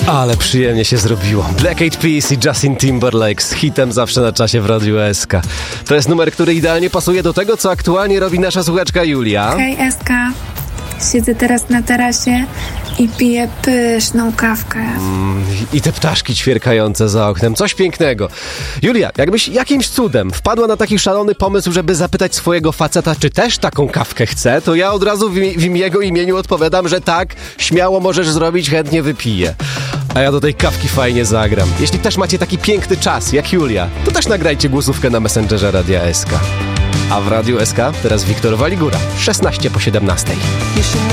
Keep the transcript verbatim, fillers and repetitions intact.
Ale przyjemnie się zrobiło. Black Eyed Peas i Justin Timberlake z hitem zawsze na czasie w Radiu S K. To jest numer, który idealnie pasuje do tego, co aktualnie robi nasza słuchaczka Julia. Hej S K, siedzę teraz na tarasie i piję pyszną kawkę. Mm, I te ptaszki ćwierkające za oknem. Coś pięknego. Julia, jakbyś jakimś cudem wpadła na taki szalony pomysł, żeby zapytać swojego faceta, czy też taką kawkę chce, to ja od razu w, w jego imieniu odpowiadam, że tak, śmiało możesz zrobić, chętnie wypiję. A ja do tej kawki fajnie zagram. Jeśli też macie taki piękny czas jak Julia, to też nagrajcie głosówkę na Messengerze Radia S K. A w Radiu S K teraz Wiktor Waligura, szesnaście po siedemnastej.